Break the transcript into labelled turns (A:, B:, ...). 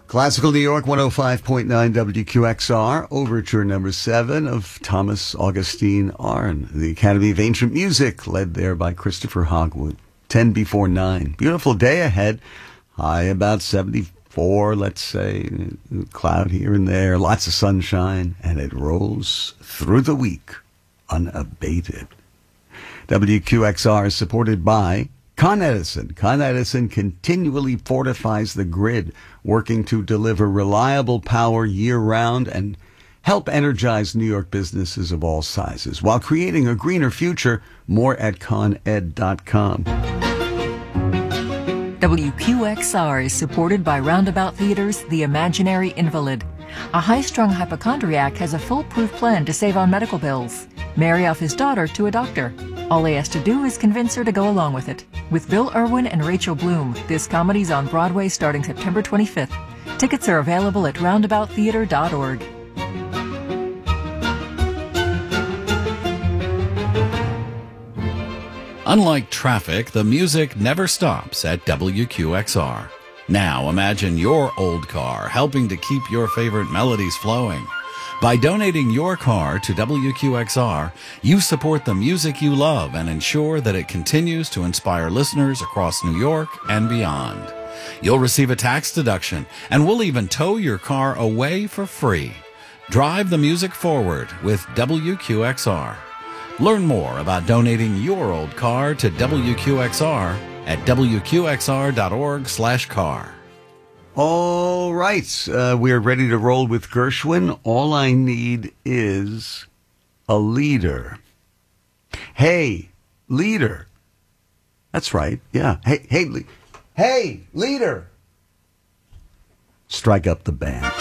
A: Classical New York 105.9 WQXR, Overture number 7 of Thomas Augustine Arne, the Academy of Ancient Music, led there by Christopher Hogwood. 10 before 9. Beautiful day ahead. High about 74, let's say. Cloud here and there, lots of sunshine, and it rolls through the week unabated. WQXR is supported by Con Edison. Con Edison continually fortifies the grid, working to deliver reliable power year-round and help energize New York businesses of all sizes while creating a greener future. More at coned.com.
B: WQXR is supported by Roundabout Theater's The Imaginary Invalid. A high-strung hypochondriac has a foolproof plan to save on medical bills. Marry off his daughter to a doctor. All he has to do is convince her to go along with it. With Bill Irwin and Rachel Bloom, this comedy's on Broadway starting September 25th. Tickets are available at roundabouttheater.org.
C: Unlike traffic, the music never stops at WQXR. Now imagine your old car helping to keep your favorite melodies flowing. By donating your car to WQXR, you support the music you love and ensure that it continues to inspire listeners across New York and beyond. You'll receive a tax deduction, and we'll even tow your car away for free. Drive the music forward with WQXR. Learn more about donating your old car to WQXR at WQXR.org/car.
A: All right, we're ready to roll with Gershwin. All I need is a leader. Hey, leader. That's right, yeah. Hey, leader. Strike up the band.